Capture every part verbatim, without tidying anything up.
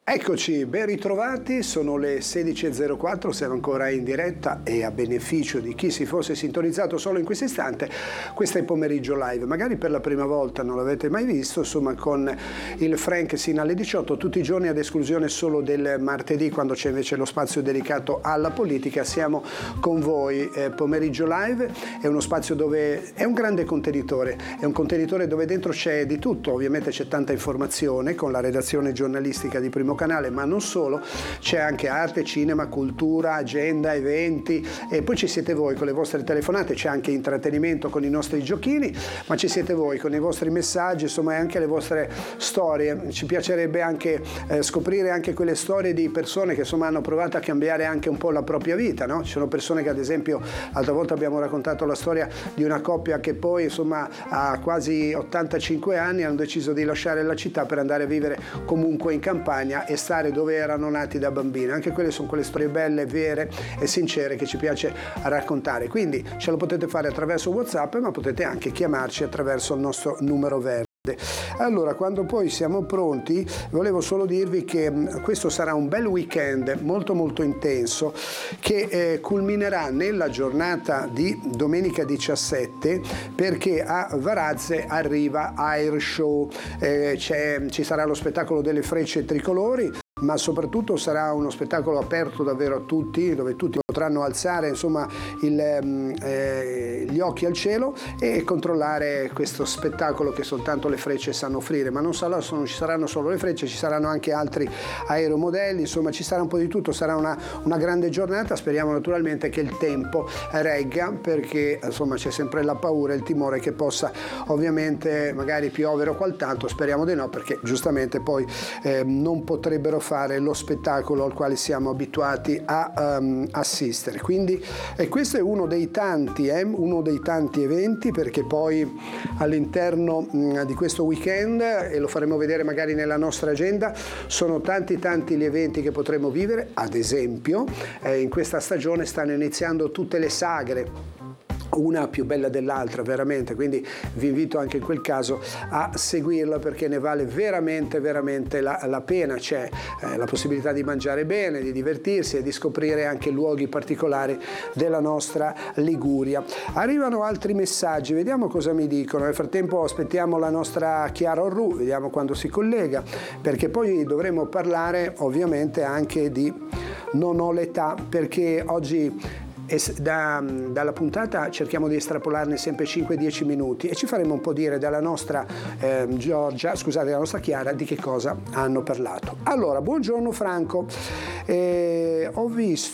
Eccoci, ben ritrovati, sono le sedici e zero quattro, siamo ancora in diretta e a beneficio di chi si fosse sintonizzato solo in questo istante, questo è il pomeriggio live, magari per la prima volta non l'avete mai visto, insomma con il Frank sino alle diciotto, tutti i giorni ad esclusione solo del martedì quando c'è invece lo spazio dedicato alla politica, siamo con voi, eh, pomeriggio live è uno spazio dove è un grande contenitore, è un contenitore dove dentro c'è di tutto, ovviamente c'è tanta informazione con la redazione giornalistica di Primo Canale, ma non solo, c'è anche arte, cinema, cultura, agenda, eventi e poi ci siete voi con le vostre telefonate, c'è anche intrattenimento con i nostri giochini, ma ci siete voi con i vostri messaggi, insomma e anche le vostre storie. Ci piacerebbe anche eh, scoprire anche quelle storie di persone che insomma hanno provato a cambiare anche un po' la propria vita, no? Ci sono persone che ad esempio l'altra volta abbiamo raccontato la storia di una coppia che poi insomma a quasi ottantacinque anni hanno deciso di lasciare la città per andare a vivere comunque in campagna e stare dove erano nati da bambini. Anche quelle sono quelle storie belle, vere e sincere che ci piace raccontare. Quindi ce lo potete fare attraverso WhatsApp, ma potete anche chiamarci attraverso il nostro numero verde. Allora, quando poi siamo pronti, volevo solo dirvi che questo sarà un bel weekend molto molto intenso che eh, culminerà nella giornata di domenica diciassette perché a Varazze arriva Air Show, eh, c'è, ci sarà lo spettacolo delle frecce tricolori, ma soprattutto sarà uno spettacolo aperto davvero a tutti, dove tutti potranno alzare insomma il, eh, gli occhi al cielo e controllare questo spettacolo che soltanto le frecce sanno offrire, ma non, sarà, non ci saranno solo le frecce, ci saranno anche altri aeromodelli, insomma ci sarà un po' di tutto, sarà una, una grande giornata, speriamo naturalmente che il tempo regga perché insomma c'è sempre la paura e il timore che possa ovviamente magari piovere o quant'altro, speriamo di no perché giustamente poi eh, non potrebbero fare lo spettacolo al quale siamo abituati a um, assistere. Quindi e questo è uno dei tanti, eh, uno dei tanti eventi perché poi all'interno mh, di questo weekend, e lo faremo vedere magari nella nostra agenda, sono tanti tanti gli eventi che potremo vivere, ad esempio eh, in questa stagione stanno iniziando tutte le sagre, una più bella dell'altra veramente, quindi vi invito anche in quel caso a seguirla perché ne vale veramente veramente la, la pena, c'è eh, la possibilità di mangiare bene, di divertirsi e di scoprire anche luoghi particolari della nostra Liguria. Arrivano altri messaggi, vediamo cosa mi dicono, nel frattempo aspettiamo la nostra Chiara Orru, vediamo quando si collega, perché poi dovremo parlare ovviamente anche di Non ho l'età, perché oggi E da, dalla puntata cerchiamo di estrapolarne sempre cinque dieci minuti e ci faremo un po' dire dalla nostra eh, Giorgia, scusate, dalla nostra Chiara di che cosa hanno parlato. Allora, buongiorno Franco, eh, ho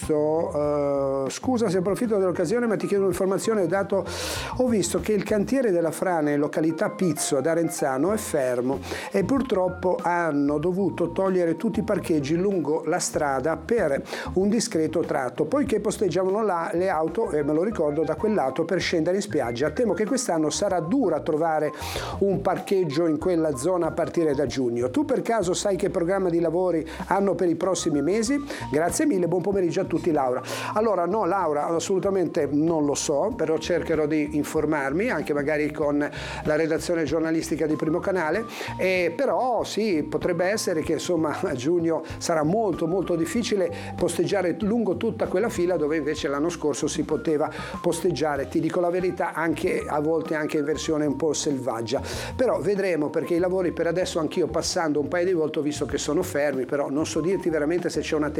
visto, eh, scusa se approfitto dell'occasione ma ti chiedo un'informazione, dato, ho visto che il cantiere della frana in località Pizzo ad Arenzano è fermo e purtroppo hanno dovuto togliere tutti i parcheggi lungo la strada per un discreto tratto, poiché posteggiavano là le auto, e me lo ricordo, da quel lato per scendere in spiaggia. Temo che quest'anno sarà dura trovare un parcheggio in quella zona a partire da giugno. Tu per caso sai che programma di lavori hanno per i prossimi mesi? Grazie mille, buon pomeriggio a tutti. Laura. Allora no Laura, assolutamente non lo so, però cercherò di informarmi anche magari con la redazione giornalistica di Primo Canale, e però sì, potrebbe essere che insomma a giugno sarà molto molto difficile posteggiare lungo tutta quella fila dove invece l'anno scorso si poteva posteggiare, ti dico la verità, anche a volte anche in versione un po' selvaggia, però vedremo perché i lavori per adesso, anch'io passando un paio di volte ho visto che sono fermi, però non so dirti veramente se c'è una